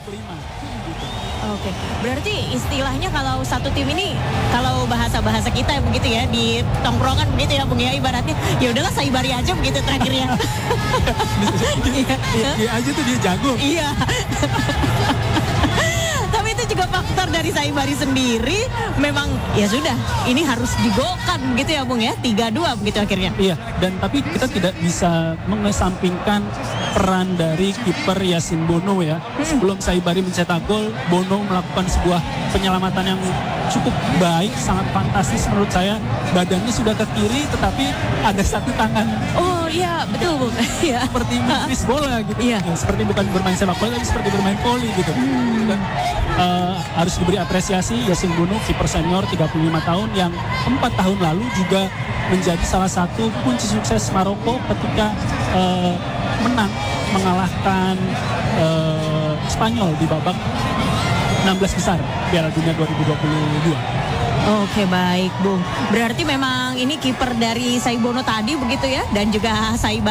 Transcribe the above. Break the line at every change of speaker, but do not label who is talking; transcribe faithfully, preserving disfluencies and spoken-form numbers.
kelima. Gitu.
Oke, berarti istilahnya kalau satu tim ini, kalau bahasa-bahasa kita begitu ya, di tongkrongan begitu ya Bung ya, ibaratnya ya udahlah Saibari aja begitu terakhirnya.
Iya, iya, iya aja tuh dia jago.
Iya. Tapi itu juga faktor dari Saibari sendiri, memang ya sudah, ini harus digolkan begitu ya Bung ya, tiga dua begitu akhirnya.
Iya, dan tapi kita tidak bisa mengesampingkan peran dari kiper Yasin Bono ya. Sebelum Saibari mencetak gol, Bono melakukan sebuah penyelamatan yang cukup baik, sangat fantastis menurut saya. Badannya sudah ke kiri, tetapi ada satu tangan.
Oh iya, betul Bung. Iya.
Seperti menepis bola gitu.
Iya.
Ya, seperti bukan bermain sepak bola, tapi seperti bermain voli gitu.
Hmm.
Dan uh, harus diberi apresiasi Yasin Bono, kiper senior tiga puluh lima tahun yang empat tahun lalu juga menjadi salah satu kunci sukses Maroko ketika uh, menang mengalahkan uh, Spanyol di babak enam belas besar Piala Dunia dua ribu dua puluh dua.
Oke, baik Bung. Berarti memang ini kiper dari Saibono tadi begitu ya, dan juga Saibari